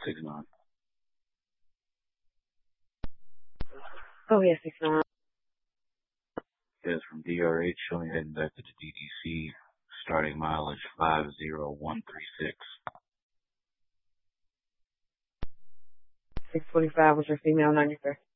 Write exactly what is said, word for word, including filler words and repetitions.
Six nine. Oh, yeah, six nine. Yes, from D R H, showing heading back to the D D C, starting mileage five zero one three six. six forty-five was your female ninety, sir.